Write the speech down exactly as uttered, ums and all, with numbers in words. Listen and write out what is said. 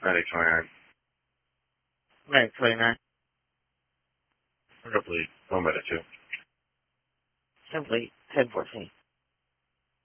ninety twenty-nine. Right, twenty-nine. Roughly one minute two. Simply ten fourteen.